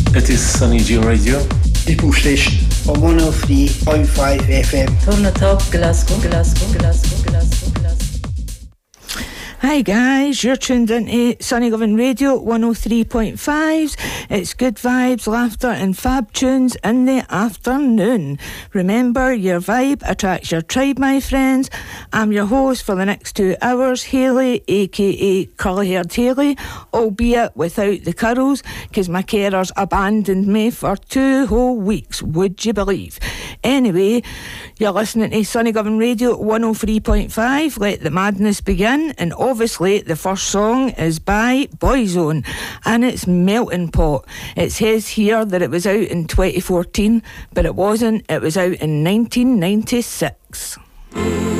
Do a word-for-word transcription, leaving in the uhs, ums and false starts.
It is Sunny G Radio. People Station on one oh three point five F M. Turn it up, Glasgow, Glasgow, Glasgow, Glasgow, Glasgow. Hi guys, you're tuned into Sunny Govan Radio one oh three point five. It's good vibes, laughter and fab tunes in the afternoon. Remember, your vibe attracts your tribe, my friends. I'm your host for the next two hours, Hayley, aka Curly-Haired Hayley, albeit without the curls, because my carers abandoned me for two whole weeks, would you believe? Anyway, you're listening to Sunny Govan Radio one oh three point five. Let the madness begin. And obviously the first song is by Boyzone and it's Melting Pot. It says here that it was out in twenty fourteen, but it wasn't. It was out in nineteen ninety-six.